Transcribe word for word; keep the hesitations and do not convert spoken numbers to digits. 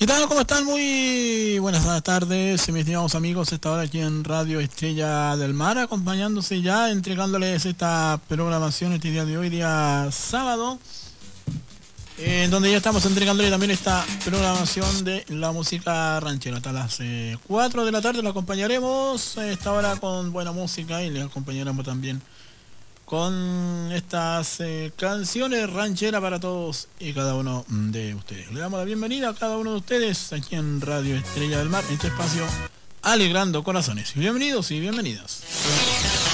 ¿Qué tal? ¿Cómo están? Muy buenas tardes, mis estimados amigos. Esta hora aquí en Radio Estrella del Mar, acompañándose ya, entregándoles esta programación este día de hoy, día sábado, en eh, donde ya estamos entregándole también esta programación de la música ranchera. Hasta las eh, cuatro de la tarde la acompañaremos a esta hora con buena música y les acompañaremos también con estas eh, canciones rancheras para todos y cada uno de ustedes. Le damos la bienvenida a cada uno de ustedes aquí en Radio Estrella del Mar, en este espacio Alegrando Corazones. Bienvenidos y bienvenidas.